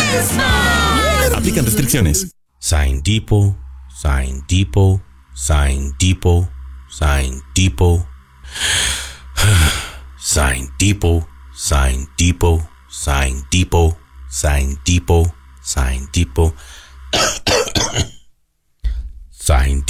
Aplican restricciones. Sign Depot, Sign Depot, Sign Depot, Sign Depot. Sign Depot, Sign Depot, Sign Depot, Sign Depot, Sign Depot. Sign